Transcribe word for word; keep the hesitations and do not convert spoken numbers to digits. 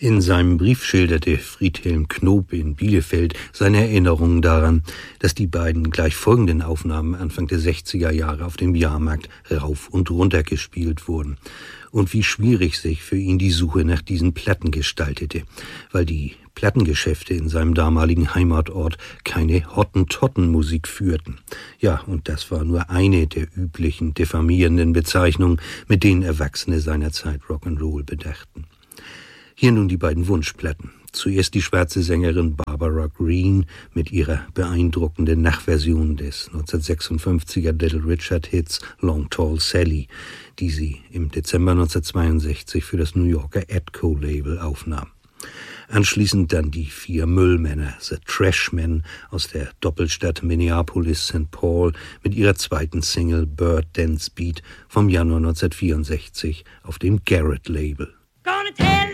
In seinem Brief schilderte Friedhelm Knoop in Bielefeld seine Erinnerungen daran, dass die beiden gleich folgenden Aufnahmen Anfang der sechziger Jahre auf dem Jahrmarkt rauf und runter gespielt wurden. Und wie schwierig sich für ihn die Suche nach diesen Platten gestaltete, weil die Plattengeschäfte in seinem damaligen Heimatort keine Hottentotten-Musik führten. Ja, und das war nur eine der üblichen diffamierenden Bezeichnungen, mit denen Erwachsene seiner Zeit Rock'n'Roll bedachten. Hier nun die beiden Wunschplatten. Zuerst die schwarze Sängerin Barbara Green mit ihrer beeindruckenden Nachversion des neunzehnhundertsechsundfünfziger Little Richard Hits Long Tall Sally, die sie im Dezember neunzehnhundertzweiundsechzig für das New Yorker Atco Label aufnahm. Anschließend dann die vier Müllmänner, The Trashmen aus der Doppelstadt Minneapolis-Sankt Paul mit ihrer zweiten Single Bird Dance Beat vom Januar neunzehnhundertvierundsechzig auf dem Garrett Label.